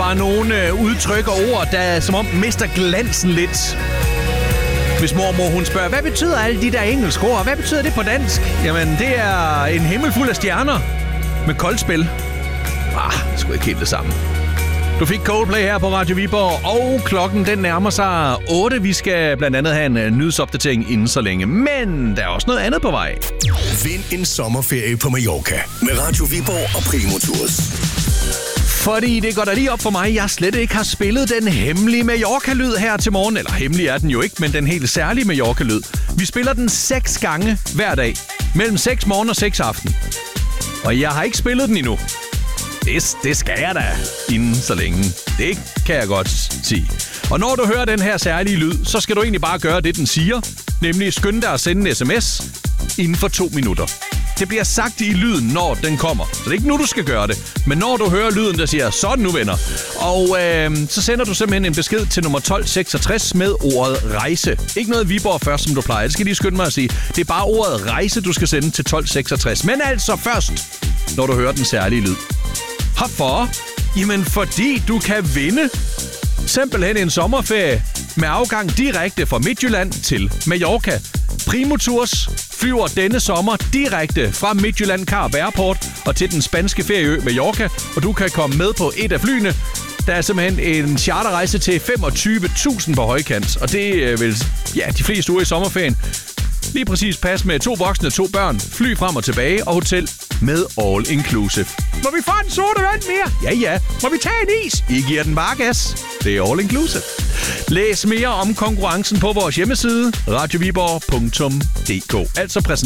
bare nogle udtryk og ord, der som om mister glansen lidt. Hvis mormor hun spørger, hvad betyder alle de der engelske ord? Hvad betyder det på dansk? Jamen, det er en himmel fuld af stjerner med koldspil. Sgu ikke helt det samme. Du fik Coldplay her på Radio Viborg, og klokken den nærmer sig 8. Vi skal blandt andet have en nyhedsopdatering inden så længe. Men der er også noget andet på vej. Vind en sommerferie på Mallorca med Radio Viborg og Primo Tours. Fordi det går da lige op for mig, at jeg slet ikke har spillet den hemmelige Mallorca-lyd her til morgen. Eller hemmelig er den jo ikke, men den helt særlige Mallorca-lyd. Vi spiller den 6 gange hver dag. Mellem 6 morgen og 6 aften. Og jeg har ikke spillet den endnu. Det skal jeg da inden så længe. Det kan jeg godt sige. Og når du hører den her særlige lyd, så skal du egentlig bare gøre det, den siger. Nemlig skynde dig at sende en sms inden for 2 minutter. Det bliver sagt i lyden, når den kommer. Så det er ikke nu, du skal gøre det. Men når du hører lyden, der siger, sådan nu venner. Og så sender du simpelthen en besked til nummer 1266 med ordet rejse. Ikke noget Viborg først, som du plejer. Det skal lige skynde mig at sige. Det er bare ordet rejse, du skal sende til 1266. Men altså først, når du hører den særlige lyd. Hvorfor? Jamen fordi du kan vinde simpelthen en sommerferie med afgang direkte fra Midtjylland til Mallorca. Primo Tours flyver denne sommer direkte fra Midtjylland Karup Airport og til den spanske ferieø Mallorca, og du kan komme med på et af flyene. Der er simpelthen en charterrejse til 25.000 på højkant, og det vil de fleste uger i sommerferien lige præcis passe med 2 voksne og 2 børn, fly frem og tilbage og hotel med all inclusive. Må vi få en sodavand mere? Ja. Må vi tage en is? I giver den bare gas. Det er all inclusive. Læs mere om konkurrencen på vores hjemmeside radioviborg.dk. Altså